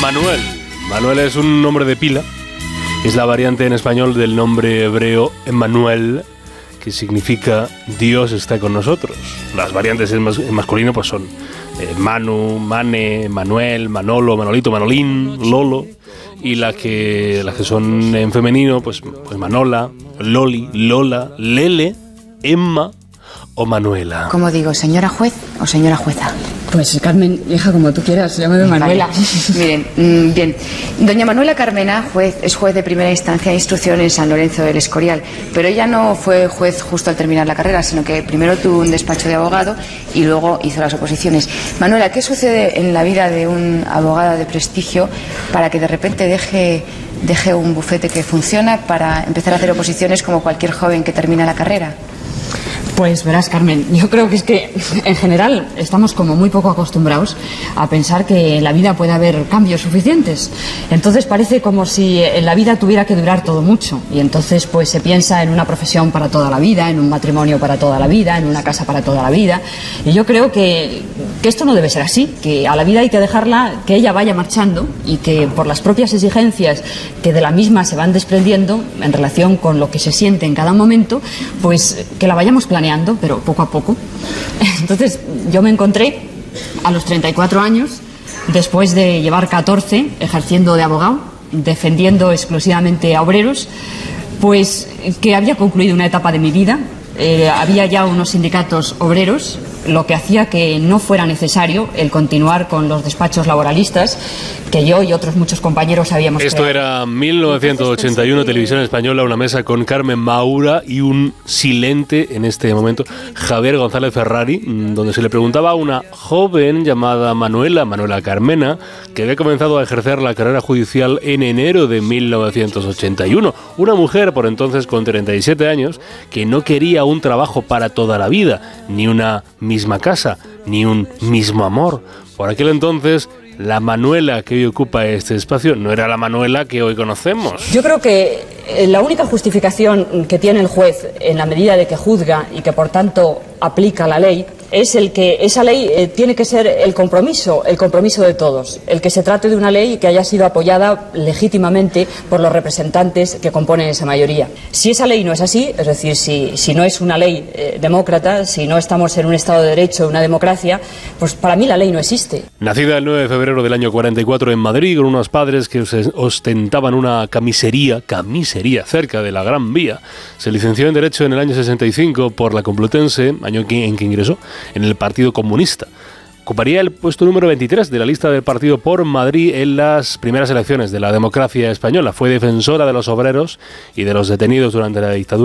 Manuel. Manuel es un nombre de pila. Es la variante en español del nombre hebreo Emmanuel, que significa Dios está con nosotros. Las variantes en masculino pues son Manu, Mane, Manuel, Manolo, Manolito, Manolín, Lolo. Y las que son en femenino, pues Manola, Loli, Lola, Lele, Emma o Manuela. ¿Cómo digo, señora juez o señora jueza? Pues Carmen, hija, como tú quieras, llámame Manuela. Vale. Miren, bien. Doña Manuela Carmena, es juez de primera instancia de instrucción en San Lorenzo del Escorial. Pero ella no fue juez justo al terminar la carrera, sino que primero tuvo un despacho de abogado y luego hizo las oposiciones. Manuela, ¿qué sucede en la vida de un abogado de prestigio para que de repente deje un bufete que funciona para empezar a hacer oposiciones como cualquier joven que termina la carrera? Pues verás, Carmen, yo creo que es que en general estamos como muy poco acostumbrados a pensar que en la vida puede haber cambios suficientes. Entonces parece como si en la vida tuviera que durar todo mucho. Y entonces pues se piensa en una profesión para toda la vida, en un matrimonio para toda la vida, en una casa para toda la vida. Y yo creo que esto no debe ser así, que a la vida hay que dejarla que ella vaya marchando y que por las propias exigencias que de la misma se van desprendiendo en relación con lo que se siente en cada momento, pues que la vayamos planeando, pero poco a poco. Entonces yo me encontré a los 34 años, después de llevar 14 ejerciendo de abogado, defendiendo exclusivamente a obreros, pues que había concluido una etapa de mi vida. Había ya unos sindicatos obreros, lo que hacía que no fuera necesario el continuar con los despachos laboralistas que yo y otros muchos compañeros habíamos Esto creado. era 1981, Televisión Española, una mesa con Carmen Maura y un silente, en este momento, Javier González Ferrari, donde se le preguntaba a una joven llamada Manuela Carmena, que había comenzado a ejercer la carrera judicial en enero de 1981. Una mujer, por entonces con 37 años, que no quería un trabajo para toda la vida, ni una misma casa, ni un mismo amor. Por aquel entonces, la Manuela que hoy ocupa este espacio no era la Manuela que hoy conocemos. Yo creo que la única justificación que tiene el juez en la medida de que juzga y que por tanto aplica la ley es el que esa ley tiene que ser el compromiso de todos, el que se trate de una ley que haya sido apoyada legítimamente por los representantes que componen esa mayoría. Si esa ley no es así, es decir, si no es una ley demócrata, si no estamos en un Estado de Derecho, una democracia, pues para mí la ley no existe. Nacida el 9 de febrero del año 44 en Madrid, con unos padres que ostentaban una camisería cerca de la Gran Vía, se licenció en Derecho en el año 65 por la Complutense, año en que ingresó en el Partido Comunista. Ocuparía el puesto número 23 de la lista del Partido por Madrid en las primeras elecciones de la democracia española. Fue defensora de los obreros y de los detenidos durante la dictadura